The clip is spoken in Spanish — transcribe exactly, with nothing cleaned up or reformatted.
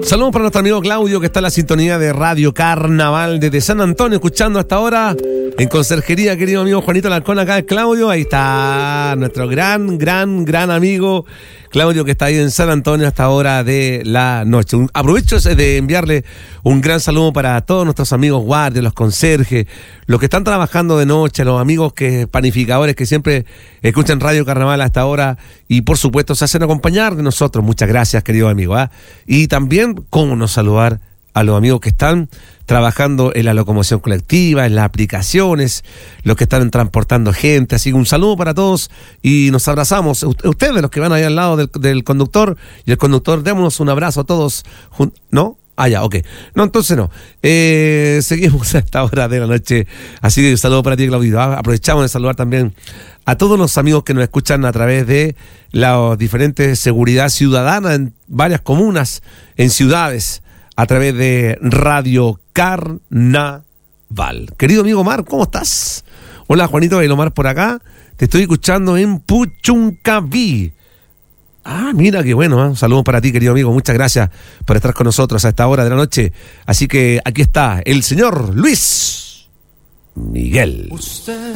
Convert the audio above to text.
Saludos para nuestro amigo Claudio, que está en la sintonía de Radio Carnaval desde San Antonio, escuchando hasta ahora en Conserjería, querido amigo Juanito Alarcón, acá Claudio. Ahí está nuestro gran, gran, gran amigo Claudio, que está ahí en San Antonio hasta ahora de la noche. Un, aprovecho de enviarle un gran saludo para todos nuestros amigos guardias, los conserjes, los que están trabajando de noche, los amigos que panificadores que siempre escuchan Radio Carnaval hasta ahora y por supuesto se hacen acompañar de nosotros. Muchas gracias, querido amigo, ¿eh? Y también, cómo no saludar a los amigos que están trabajando en la locomoción colectiva, en las aplicaciones, los que están transportando gente. Así que un saludo para todos y nos abrazamos. Ustedes, los que van ahí al lado del, del conductor y el conductor, démonos un abrazo a todos. ¿No? Ah, ya, ok. No, entonces no. Eh, seguimos a esta hora de la noche. Así que un saludo para ti, Claudio. Aprovechamos de saludar también a todos los amigos que nos escuchan a través de las diferentes seguridad ciudadana en varias comunas, en ciudades, a través de Radio Carnaval. Querido amigo Omar, ¿cómo estás? Hola, Juanito y Omar por acá. Te estoy escuchando en Puchuncaví. Ah, mira qué bueno, ¿eh? Saludos para ti, querido amigo. Muchas gracias por estar con nosotros a esta hora de la noche. Así que aquí está el señor Luis Miguel. Usted